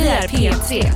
Vi är P3.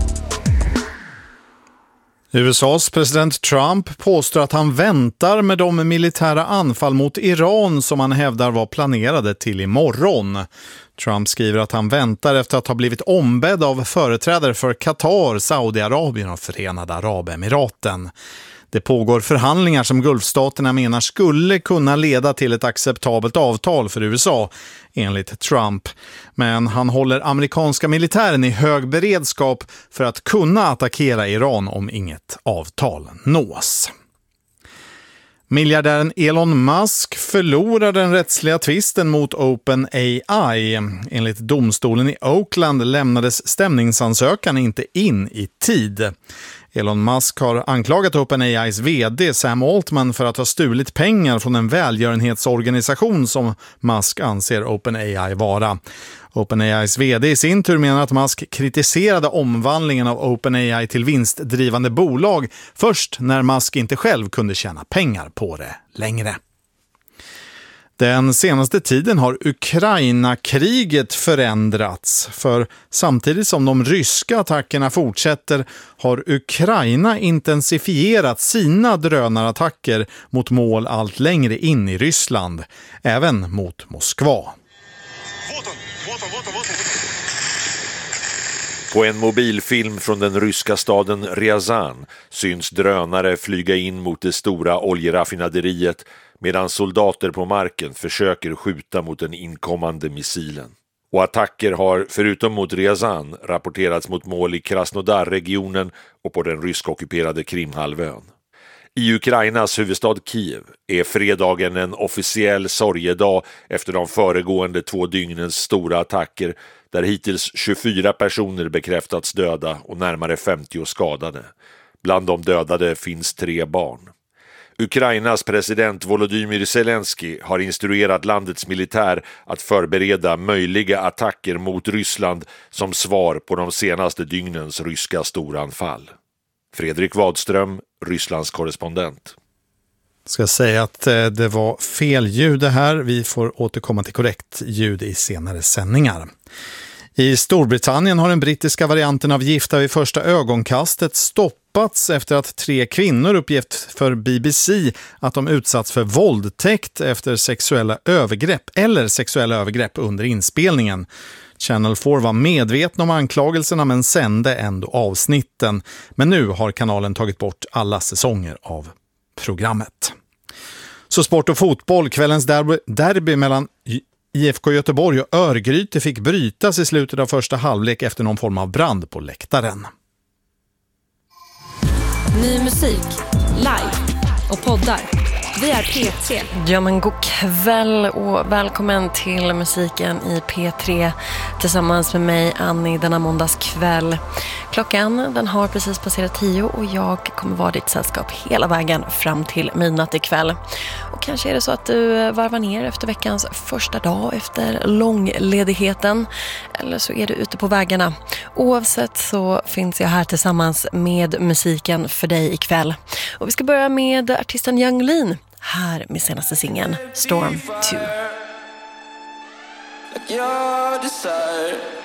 USAs president Trump påstår att han väntar med de militära anfall mot Iran som han hävdar var planerade till imorgon. Trump skriver att han väntar efter att ha blivit ombedd av företrädare för Qatar, Saudiarabien och Förenade Arabemiraten. Det pågår förhandlingar som Gulfstaterna menar skulle kunna leda till ett acceptabelt avtal för USA, enligt Trump. Men han håller amerikanska militären i hög beredskap för att kunna attackera Iran om inget avtal nås. Miljardären Elon Musk förlorar den rättsliga tvisten mot OpenAI. Enligt domstolen i Oakland lämnades stämningsansökan inte in i tid. Elon Musk har anklagat OpenAIs vd Sam Altman för att ha stulit pengar från en välgörenhetsorganisation som Musk anser OpenAI vara. OpenAIs vd i sin tur menar att Musk kritiserade omvandlingen av OpenAI till vinstdrivande bolag först när Musk inte själv kunde tjäna pengar på det längre. Den senaste tiden har Ukraina-kriget förändrats, för samtidigt som de ryska attackerna fortsätter har Ukraina intensifierat sina drönarattacker mot mål allt längre in i Ryssland, även mot Moskva. På en mobilfilm från den ryska staden Ryazan syns drönare flyga in mot det stora oljeraffinaderiet medan soldater på marken försöker skjuta mot den inkommande missilen. Och attacker har, förutom mot Ryazan, rapporterats mot mål i Krasnodar-regionen och på den ryskockuperade Krimhalvön. I Ukrainas huvudstad Kiev är fredagen en officiell sorgedag efter de föregående 2 dygnens stora attacker där hittills 24 personer bekräftats döda och närmare 50 skadade. Bland de dödade finns 3 barn. Ukrainas president Volodymyr Zelensky har instruerat landets militär att förbereda möjliga attacker mot Ryssland som svar på de senaste dygnens ryska storanfall. Fredrik Wadström, Rysslands korrespondent. Ska säga att det var fel ljud det här. Vi får återkomma till korrekt ljud i senare sändningar. I Storbritannien har den brittiska varianten av Gifta vid första ögonkastet stoppats efter att 3 kvinnor uppgett för BBC att de utsatts för våldtäkt efter sexuella övergrepp under inspelningen. Channel 4 var medveten om anklagelserna men sände ändå avsnitten. Men nu har kanalen tagit bort alla säsonger av programmet. Så sport och fotboll, kvällens derby mellan IFK Göteborg och Örgryte fick brytas i slutet av första halvlek efter någon form av brand på läktaren. Ny musik, live och poddar. Vi är P3. Ja, men god kväll och välkommen till musiken i P3 tillsammans med mig, Annie, denna måndagskväll. Klockan den har precis passerat 10 och jag kommer vara ditt sällskap hela vägen fram till midnatt ikväll. Och kanske är det så att du varvar ner efter veckans första dag efter långledigheten, eller så är du ute på vägarna. Oavsett så finns jag här tillsammans med musiken för dig ikväll. Och vi ska börja med artisten Yung Lean. Här med senaste singeln Storm 2. Your desire